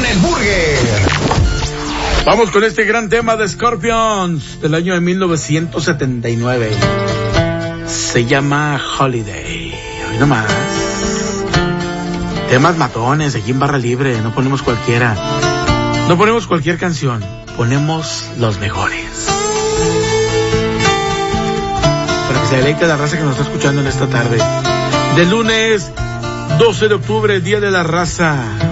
el Burger. Vamos con este gran tema de Scorpions del año de 1979. Se llama Holiday. Hoy nomás. Temas matones aquí en Barra Libre. No ponemos cualquiera. No ponemos cualquier canción. Ponemos los mejores. Para que se deleite la raza que nos está escuchando en esta tarde. De lunes 12 de octubre, Día de la Raza.